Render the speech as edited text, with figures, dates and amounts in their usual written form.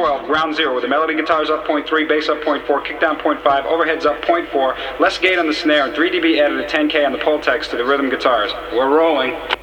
12, ground 0, with the melody guitars up 0.3, bass up 0.4, kick down 0.5, overheads up 0.4, less gate on the snare, and 3 dB added at 10K on the Pultex to the rhythm guitars. We're rolling.